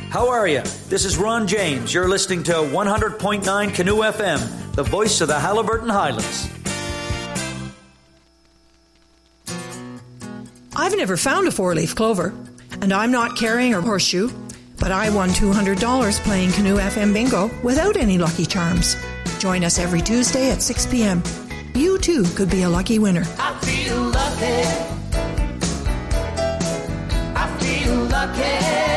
How are you? This is Ron James. You're listening to 100.9 Canoe FM, the voice of the Haliburton Highlands. I've never found a four-leaf clover, and I'm not carrying a horseshoe, but I won $200 playing Canoe FM Bingo without any Lucky Charms. Join us every Tuesday at 6 p.m. You, too, could be a lucky winner. I feel lucky. I feel lucky.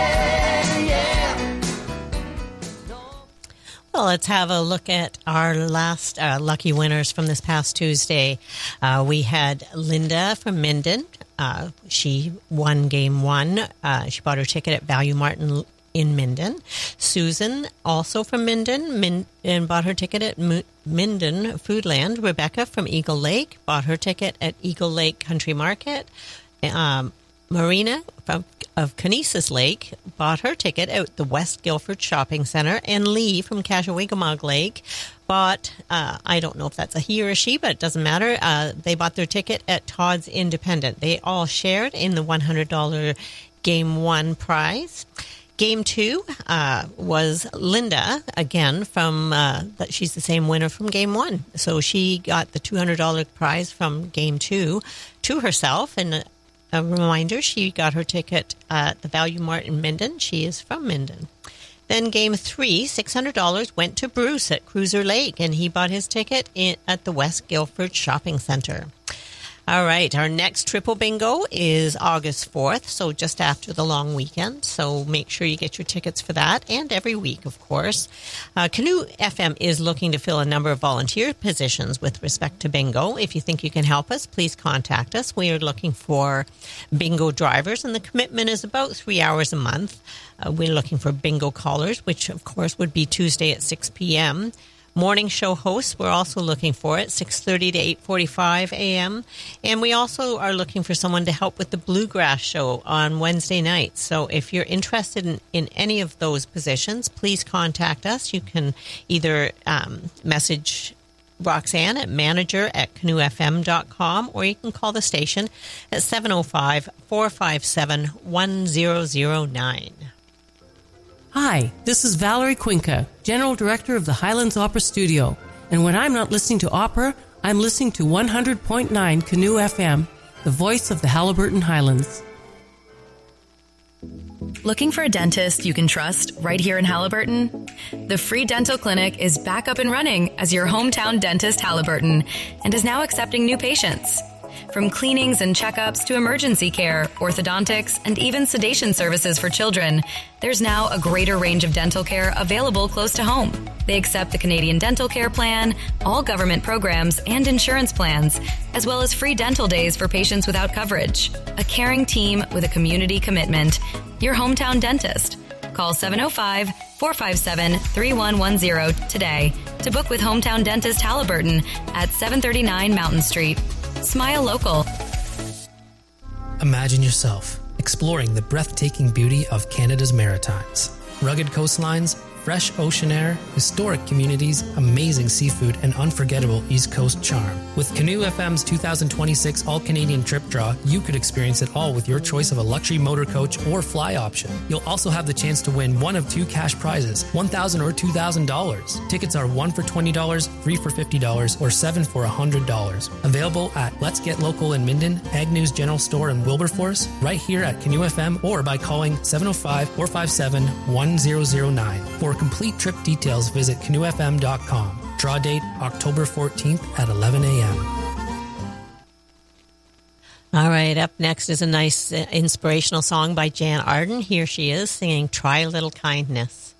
Well, let's have a look at our last lucky winners from this past Tuesday. We had Linda from Minden. She won game one. She bought her ticket at Value Mart in Minden. Susan, also from Minden, and bought her ticket at Minden Foodland. Rebecca from Eagle Lake bought her ticket at Eagle Lake Country Market. Marina of Conesus Lake bought her ticket at the West Guilford Shopping Centre, and Lee from Cashawagamog Lake bought, I don't know if that's a he or a she, but it doesn't matter, they bought their ticket at Todd's Independent. They all shared in the $100 Game 1 prize. Game 2 was Linda, again, from she's the same winner from Game 1. So she got the $200 prize from Game 2 to herself, and a reminder, she got her ticket at the Value Mart in Minden. She is from Minden. Then Game 3, $600 went to Bruce at Cruiser Lake, and he bought his ticket at the West Guilford Shopping Centre. All right, our next triple bingo is August 4th, so just after the long weekend. So make sure you get your tickets for that, and every week, of course. Canoe FM is looking to fill a number of volunteer positions with respect to bingo. If you think you can help us, please contact us. We are looking for bingo drivers, and the commitment is about 3 hours a month. We're looking for bingo callers, which, of course, would be Tuesday at 6 p.m., Morning show hosts, we're also looking for at 6:30 to 8:45 a.m. And we also are looking for someone to help with the Bluegrass show on Wednesday nights. So if you're interested in any of those positions, please contact us. You can either message Roxanne at manager@canoefm.com, or you can call the station at 705-457-1009. Hi, this is Valerie Quinca, General Director of the Highlands Opera Studio. And when I'm not listening to opera, I'm listening to 100.9 Canoe FM, the voice of the Haliburton Highlands. Looking for a dentist you can trust right here in Haliburton? The Free Dental Clinic is back up and running as your hometown dentist, Haliburton, and is now accepting new patients. From cleanings and checkups to emergency care, orthodontics, and even sedation services for children, there's now a greater range of dental care available close to home. They accept the Canadian Dental Care Plan, all government programs and insurance plans, as well as free dental days for patients without coverage. A caring team with a community commitment. Your hometown dentist. Call 705-457-3110 today to book with hometown dentist Haliburton at 739 Mountain Street. Smile local. Imagine yourself exploring the breathtaking beauty of Canada's Maritimes. Rugged coastlines, fresh ocean air, historic communities, amazing seafood, and unforgettable East Coast charm. With Canoe FM's 2026 All-Canadian Trip Draw, you could experience it all with your choice of a luxury motor coach or fly option. You'll also have the chance to win one of two cash prizes, $1,000 or $2,000. Tickets are $1 for $20, 3 for $50, or 7 for $100. Available at Let's Get Local in Minden, Agnew's General Store in Wilberforce, right here at Canoe FM, or by calling 705-457-1009. For complete trip details, visit canoefm.com. Draw date October 14th at 11 a.m. All right, up next is a nice inspirational song by Jan Arden. Here she is singing Try a Little Kindness.